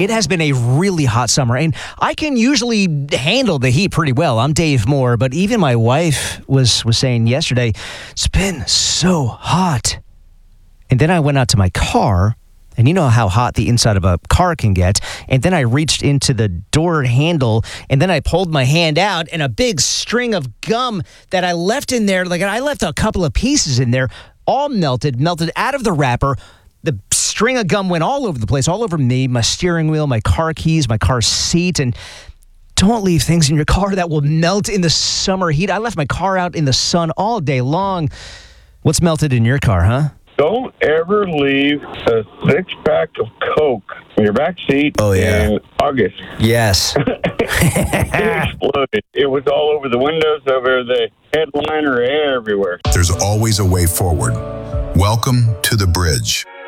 It has been a really hot summer, and I can usually handle the heat pretty well. I'm Dave Moore, but even my wife was saying yesterday, it's been so hot. And then I went out to my car, and you know how hot the inside of a car can get. And then I reached into the door handle, and then I pulled my hand out, and a big string of gum that I left in there, like I left a couple of pieces in there, all melted out of the wrapper. The string of gum went all over the place, all over me, my steering wheel, my car keys, my car seat. And don't leave things in your car that will melt in the summer heat. I left my car out in the sun all day long. What's melted in your car, huh? Don't ever leave a six-pack of Coke in your back seat in August. Yes. It exploded. It was all over the windows, over the headliner, everywhere. There's always a way forward. Welcome to The Bridge.